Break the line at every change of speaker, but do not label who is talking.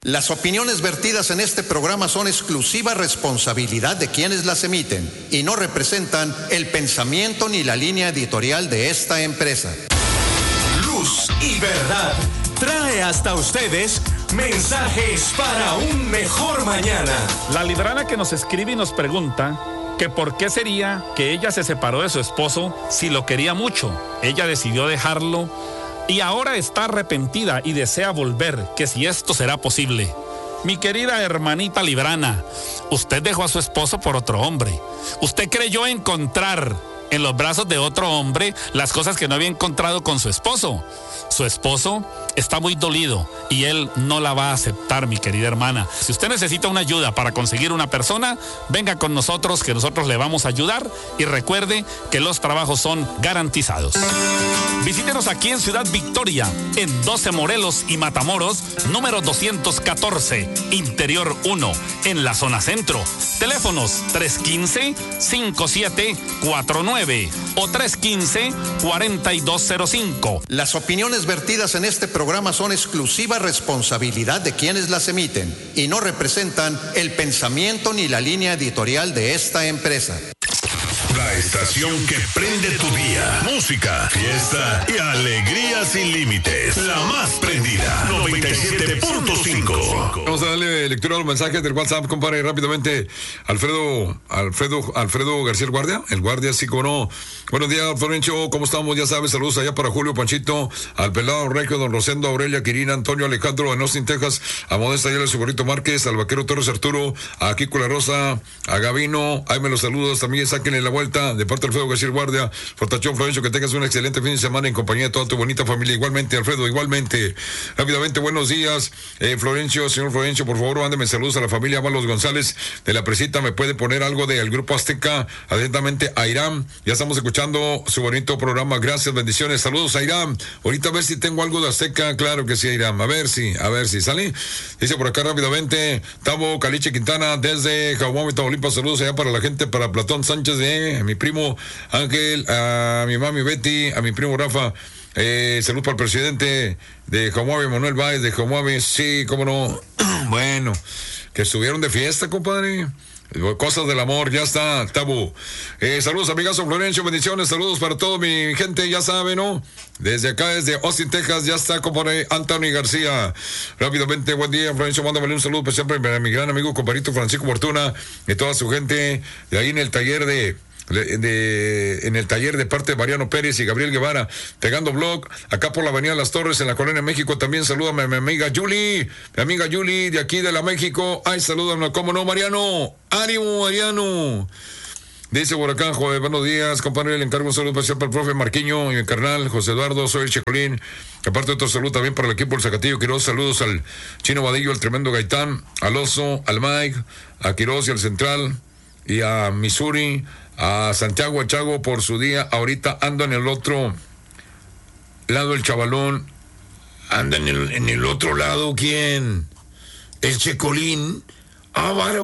Las opiniones vertidas en este programa son exclusiva responsabilidad de quienes las emiten y no representan el pensamiento ni la línea editorial de esta empresa.
Luz y Verdad trae hasta ustedes mensajes para un mejor mañana.
La librana que nos escribe y nos pregunta que por qué sería que ella se separó de su esposo si lo quería mucho. Ella decidió dejarlo y ahora está arrepentida y desea volver, que si esto será posible. Mi querida hermanita librana, usted dejó a su esposo por otro hombre. Usted creyó encontrar en los brazos de otro hombre las cosas que no había encontrado con su esposo. Su esposo está muy dolido y él no la va a aceptar, mi querida hermana. Si usted necesita una ayuda para conseguir una persona, venga con nosotros, que nosotros le vamos a ayudar, y recuerde que los trabajos son garantizados. Visítenos aquí en Ciudad Victoria, en 12 Morelos y Matamoros, número 214, Interior 1, en la zona centro. Teléfonos 315-5749 o 315-4205.
Las opiniones vertidas en este programa son exclusiva responsabilidad de quienes las emiten y no representan el pensamiento ni la línea editorial de esta empresa.
La estación que prende tu día. Música, fiesta y alegría sin límites. La más prendida. 97.5.
Vamos a darle lectura a los mensajes del WhatsApp, compadre, rápidamente. Alfredo García, el guardia, sí, como no. Buenos días, Florencio, ¿cómo estamos? Ya sabes, saludos allá para Julio Panchito, al pelado Regio, don Rosendo, Aurelia, Quirina, Antonio, Alejandro, en Austin, Texas, a Modesta Ayala, su gorrito Márquez, al vaquero Torres Arturo, a Kiko La Rosa, a Gavino, ahí me los saludos, también sáquenle la vuelta, de parte de Alfredo García Guardia, Fortachón, Florencio, que tengas un excelente fin de semana en compañía de toda tu bonita familia. Igualmente, Alfredo, igualmente. Rápidamente, buenos días, Florencio, señor Florencio, por favor, mándeme saludos a la familia Ábalos González de la Presita. ¿Me puede poner algo del Grupo Azteca? Atentamente, a Irán. Ya estamos escuchando su bonito programa. Gracias, bendiciones. Saludos a Irán. Ahorita a ver si tengo algo de Azteca. Claro que sí, Irán. A ver si ¿sale? Dice por acá rápidamente, Tavo Caliche Quintana, desde Caguamo, Tamaulipas. Saludos allá para la gente, para Platón Sánchez, a mi primo Ángel, a mi mami Betty, a mi primo Rafa. Salud para el presidente de Caguamo, Manuel Báez de Caguamo. Sí, cómo no. Bueno, que estuvieron de fiesta, compadre. Cosas del amor, ya está, Tabú. Saludos, amigazo Florencio, bendiciones, saludos para toda mi gente, ya saben, ¿no? Desde acá, desde Austin, Texas, ya está, compadre Anthony García. Rápidamente, buen día, Florencio, mándame un saludo especial para mi gran amigo, compadrito Francisco Fortuna, y toda su gente de ahí en el taller en el taller de parte de Mariano Pérez y Gabriel Guevara, pegando blog, acá por la avenida Las Torres, en la Colonia México. También salúdame a mi amiga Julie, de aquí de la México. Ay, salúdame, ¿cómo no, Mariano? ¡Ánimo, Mariano! Dice por acá, joder, buenos días, compadre, le encargo un saludo especial para el profe Marquiño y mi carnal, José Eduardo, soy el Checolín. Aparte otro saludo también para el equipo del Zacatillo Quiroz, saludos al Chino Vadillo, al tremendo Gaitán, al Oso, al Mike, a Quiroz y al Central, y a Missouri, a Santiago Achago por su día. Ahorita ando en el otro lado, el chavalón. Anda en el otro lado, ¿quién? El Checolín. Ah, vale.